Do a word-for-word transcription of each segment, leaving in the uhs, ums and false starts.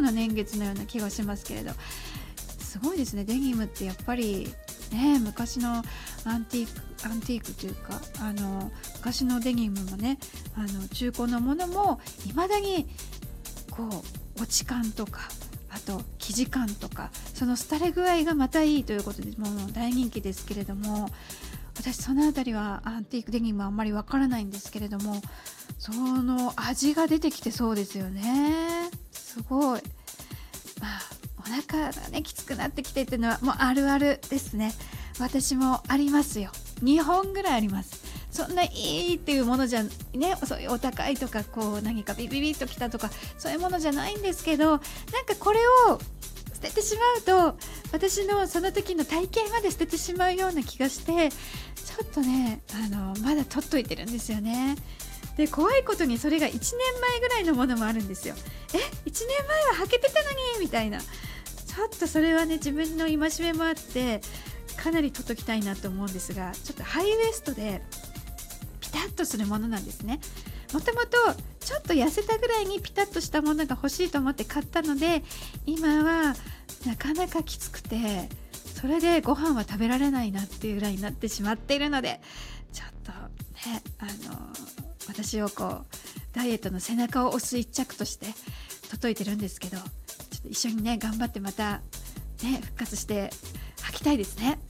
な年月のような気がしますけれど、すごいですね。デニムってやっぱりね、昔のアンティークアンティークというか、あの昔のデニムもね、あの中古のものもいまだにこう落ち感とか、あと生地感とか、その廃れ具合がまたいいということで、もう大人気ですけれども、私そのあたりはアンティークデニムはあんまりわからないんですけれども、その味が出てきてそうですよね。すごい。まあお腹がねきつくなってきてっていうのはもうあるあるですね。私もありますよ。にほんぐらいあります。そんないいっていうものじゃね、そういうお高いとか、こう何かビビビッときたとか、そういうものじゃないんですけど、なんかこれを捨ててしまうと、私のその時の体型まで捨ててしまうような気がして、ちょっとね、あのまだ取っといてるんですよね。で、怖いことにそれがいちねんまえぐらいのものもあるんですよ。え、いちねんまえは履けてたのにみたいな。ちょっとそれはね、自分の戒めもあってかなり取っときたいなと思うんですが、ちょっとハイウエストでピタッとするものなんですね。もともとちょっと痩せたぐらいにピタッとしたものが欲しいと思って買ったので、今はなかなかきつくて、それでご飯は食べられないなっていうぐらいになってしまっているので、ちょっとね、あの私をこうダイエットの背中を押す一着として届いてるんですけど、ちょっと一緒にね頑張ってまたね復活して履きたいですね。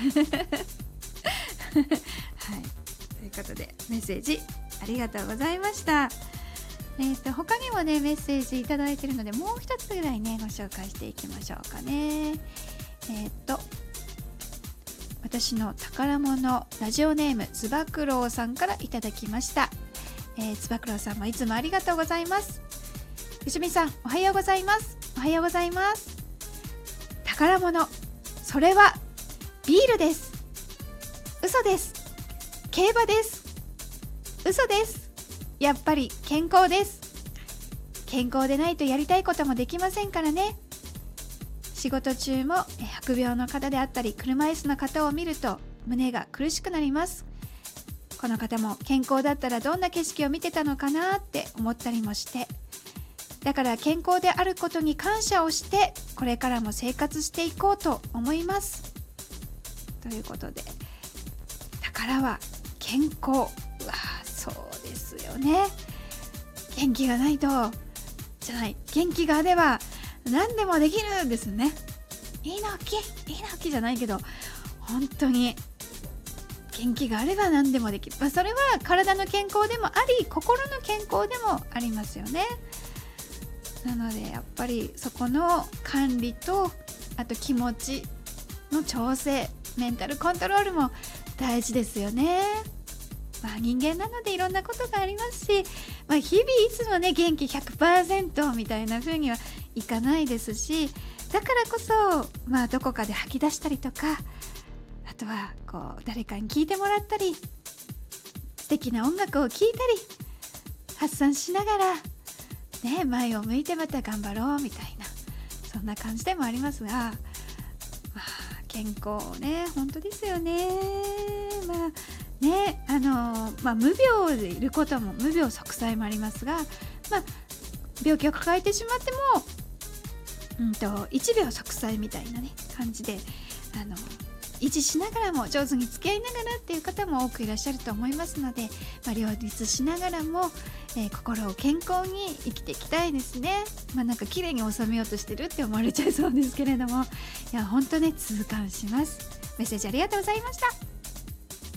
はい、ということでメッセージありがとうございました。えー、と他にもねメッセージいただいているので、もう一つぐらいねご紹介していきましょうかね。えっ、ー、と私の宝物、ラジオネームつば九郎さんからいただきました。えー、つば九郎さんもいつもありがとうございます。よしみさん、おはようございます。おはようございます。宝物、それはビールです。嘘です。競馬です。嘘です。やっぱり健康です。健康でないとやりたいこともできませんからね。仕事中も白病の方であったり車椅子の方を見ると胸が苦しくなります。この方も健康だったらどんな景色を見てたのかなって思ったりもして、だから健康であることに感謝をしてこれからも生活していこうと思いますということで、宝は健康。うわ、そうですよね。元気がないとじゃない、元気があれば何でもできるんですね。いいのきいいのきじゃないけど、本当に元気があれば何でもできる、まあ、それは体の健康でもあり心の健康でもありますよね。なのでやっぱりそこの管理と、あと気持ちの調整、メンタルコントロールも大事ですよね。まあ、人間なのでいろんなことがありますし、まあ、日々いつもね元気 ひゃくパーセント みたいな風にはいかないですし、だからこそ、まあ、どこかで吐き出したりとか、あとはこう誰かに聞いてもらったり、素敵な音楽を聴いたり発散しながら、ね、前を向いてまた頑張ろうみたいな、そんな感じでもありますが、まあ、健康ね本当ですよね。まあね、あのまあ、無病でいることも無病息災もありますが、まあ、病気を抱えてしまっても、うんと、一病息災みたいな、ね、感じであの維持しながらも上手に付き合いながらっていう方も多くいらっしゃると思いますので、まあ、両立しながらも、えー、心を健康に生きていきたいですね。まあ、なんか綺麗に収めようとしてるって思われちゃいそうですけれども、いや本当ね痛感します。メッセージありがとうございました。